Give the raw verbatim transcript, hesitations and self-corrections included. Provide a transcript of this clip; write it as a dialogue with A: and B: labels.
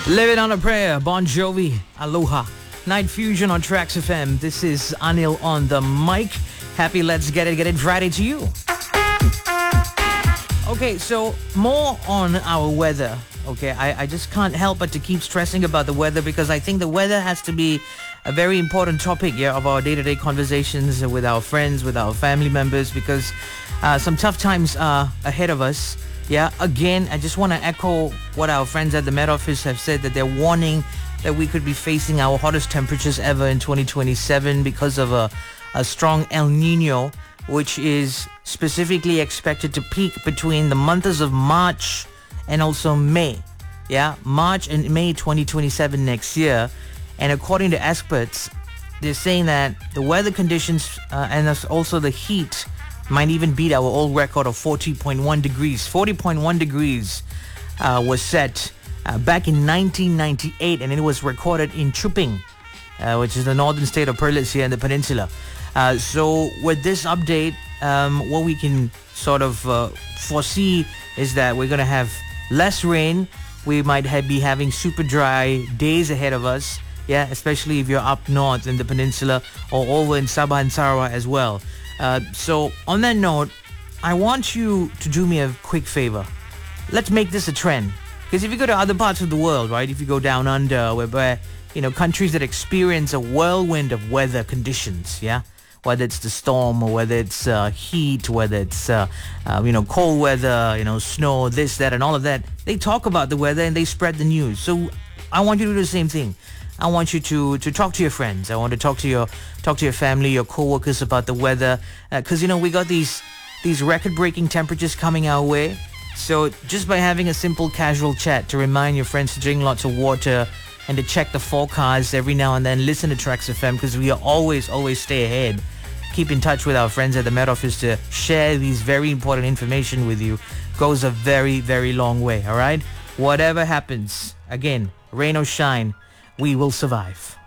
A: Living on a Prayer, Bon Jovi, Aloha. Night Fusion on Tracks F M. This is Anil on the mic. Happy Let's Get It, Get It Friday to you. Okay, so more on our weather. Okay, I, I just can't help but to keep stressing about the weather because I think the weather has to be a very important topic yeah, of our day-to-day conversations with our friends, with our family members, because uh, some tough times are ahead of us. Yeah, again, I just want to echo what our friends at the Met Office have said, that they're warning that we could be facing our hottest temperatures ever in twenty twenty-seven because of a, a strong El Nino, which is specifically expected to peak between the months of March and also May. Yeah, March and May twenty twenty-seven next year. And according to experts, they're saying that the weather conditions uh, and also the heat might even beat our old record of forty point one degrees. forty point one degrees uh, was set uh, back in nineteen ninety-eight, and it was recorded in Chuping, uh, which is the northern state of Perlis here in the peninsula. Uh, so with this update, um, what we can sort of uh, foresee is that we're going to have less rain. We might ha- be having super dry days ahead of us. Yeah, especially if you're up north in the peninsula or over in Sabah and Sarawak as well. Uh, so on that note, I want you to do me a quick favor. Let's make this a trend. Because if you go to other parts of the world, right, if you go down under, where, where you know, countries that experience a whirlwind of weather conditions, yeah, whether it's the storm or whether it's uh, heat, whether it's uh, uh, you know, cold weather, you know, snow, this, that, and all of that, they talk about the weather and they spread the news. So I want you to do the same thing. I want you to, to talk to your friends. I want to talk to your talk to your family, your co-workers about the weather, because uh, you know, we got these these record-breaking temperatures coming our way. So just by having a simple casual chat to remind your friends to drink lots of water and to check the forecast every now and then, listen to Tracks F M, because we are always always stay ahead. Keep in touch with our friends at the Met Office to share these very important information with you. Goes a very very long way. All right. Whatever happens, again, rain or shine, we will survive.